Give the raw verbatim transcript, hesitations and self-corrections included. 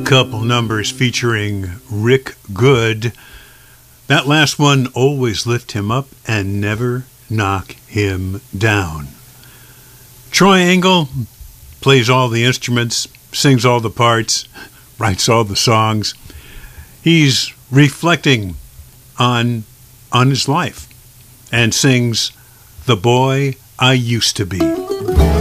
couple numbers featuring Rick Good. That last one, Always Lift Him Up and Never Knock Him Down. Troy Engel plays all the instruments, sings all the parts, writes all the songs. He's reflecting on, on his life and sings The Boy I Used to Be.